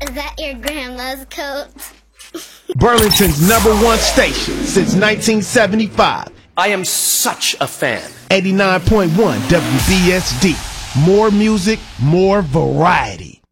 Is that your grandma's coat? Burlington's #1 station since 1975. I am such a fan. 89.1 WBSD. More music, more variety.